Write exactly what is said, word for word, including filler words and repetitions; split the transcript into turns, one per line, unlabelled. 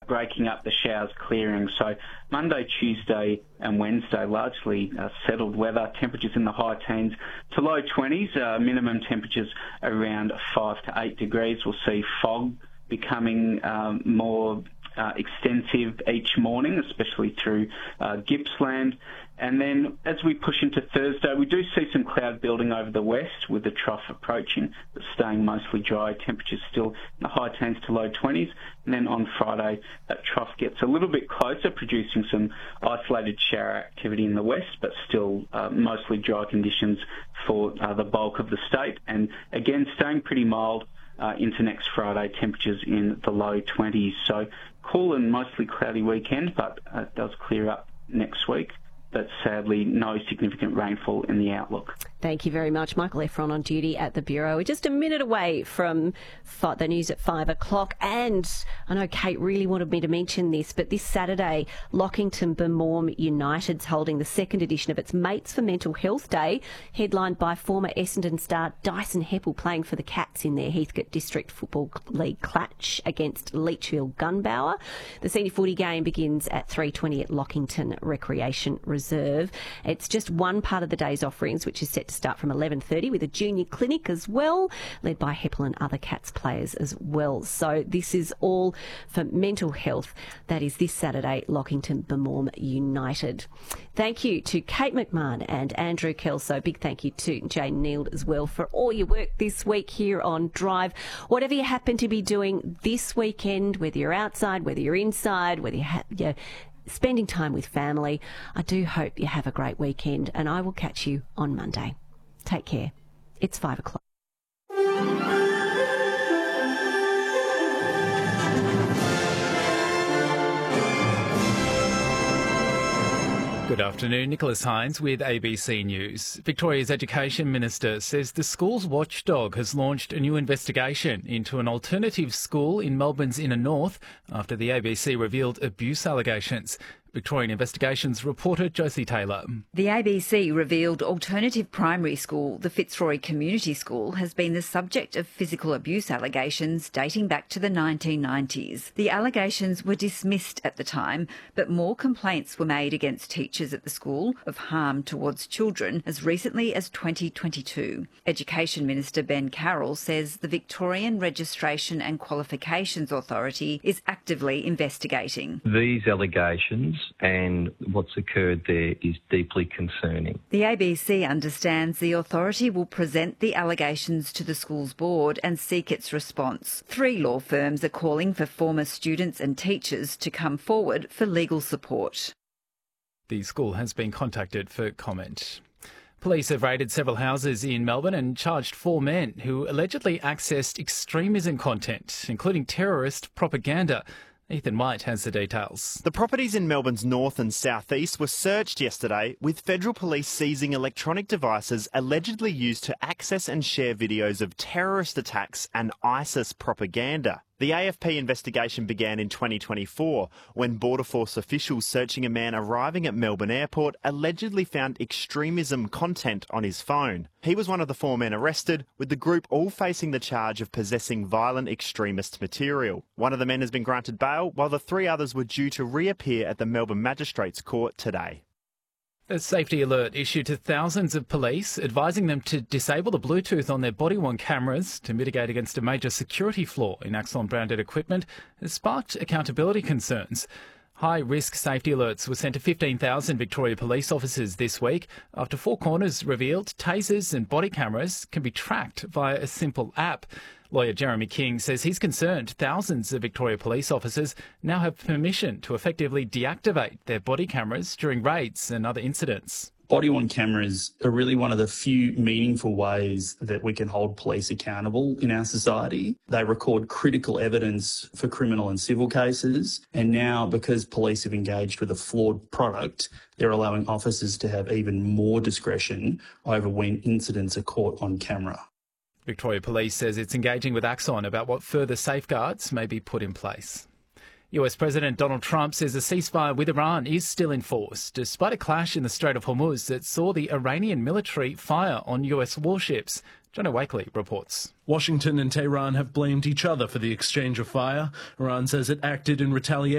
breaking up, the showers clearing. So Monday, Tuesday and Wednesday, largely uh, settled weather, temperatures in the high teens to low twenties, uh, minimum temperatures around five to eight degrees. We'll see fog becoming um, more uh, extensive each morning, especially through uh, Gippsland. And then as we push into Thursday, we do see some cloud building over the west with the trough approaching, but staying mostly dry. Temperatures still in the high teens to low twenties. And then on Friday, that trough gets a little bit closer, producing some isolated shower activity in the west, but still uh, mostly dry conditions for uh, the bulk of the state. And again, staying pretty mild uh, into next Friday, temperatures in the low twenties. So cool and mostly cloudy weekend, but uh, it does clear up next week. But sadly, no significant rainfall in the outlook.
Thank you very much. Michael Efron on duty at the Bureau. We're just a minute away from the news at five o'clock. And I know Kate really wanted me to mention this, but this Saturday, Lockington Bemorm United's holding the second edition of its Mates for Mental Health Day, headlined by former Essendon star Dyson Heppel playing for the Cats in their Heathcote District Football League clash against Leachfield Gunbower. The senior footy game begins at three twenty at Lockington Recreation Reserve. It's just one part of the day's offerings, which is set to start from eleven thirty with a junior clinic as well, led by Heppel and other Cats players as well. So this is all for mental health. That is this Saturday, Lockington Bemorm United. Thank you to Kate McMahon and Andrew Kelso. Big thank you to Jane Neild as well for all your work this week here on Drive. Whatever you happen to be doing this weekend, whether you're outside, whether you're inside, whether you have, you're spending time with family, I do hope you have a great weekend, and I will catch you on Monday. Take care. It's five o'clock.
Good afternoon, Nicholas Hines with A B C News. Victoria's Education Minister says the school's watchdog has launched a new investigation into an alternative school in Melbourne's inner north after the A B C revealed abuse allegations. Victorian Investigations reporter Josie Taylor.
The A B C revealed alternative primary school, the Fitzroy Community School, has been the subject of physical abuse allegations dating back to the nineteen nineties. The allegations were dismissed at the time, but more complaints were made against teachers at the school of harm towards children as recently as twenty twenty-two. Education Minister Ben Carroll says the Victorian Registration and Qualifications Authority is actively investigating.
These allegations and what's occurred there is deeply concerning.
The A B C understands the authority will present the allegations to the school's board and seek its response. Three law firms are calling for former students and teachers to come forward for legal support.
The school has been contacted for comment. Police have raided several houses in Melbourne and charged four men who allegedly accessed extremism content, including terrorist propaganda. Ethan White has the details.
The properties in Melbourne's north and southeast were searched yesterday, with federal police seizing electronic devices allegedly used to access and share videos of terrorist attacks and ISIS propaganda. The A F P investigation began in twenty twenty-four when Border Force officials searching a man arriving at Melbourne Airport allegedly found extremism content on his phone. He was one of the four men arrested, with the group all facing the charge of possessing violent extremist material. One of the men has been granted bail, while the three others were due to reappear at the Melbourne Magistrates Court today.
A safety alert issued to thousands of police advising them to disable the Bluetooth on their body-worn cameras to mitigate against a major security flaw in Axon-branded equipment has sparked accountability concerns. High-risk safety alerts were sent to fifteen thousand Victoria police officers this week after Four Corners revealed tasers and body cameras can be tracked via a simple app. Lawyer Jeremy King says he's concerned thousands of Victoria police officers now have permission to effectively deactivate their body cameras during raids and other incidents.
Body-worn cameras are really one of the few meaningful ways that we can hold police accountable in our society. They record critical evidence for criminal and civil cases, and now because police have engaged with a flawed product, they're allowing officers to have even more discretion over when incidents are caught on camera.
Victoria Police says it's engaging with Axon about what further safeguards may be put in place. U S President Donald Trump says a ceasefire with Iran is still in force, despite a clash in the Strait of Hormuz that saw the Iranian military fire on U S warships. Jono Wakely reports.
Washington and Tehran have blamed each other for the exchange of fire. Iran says it acted in retaliation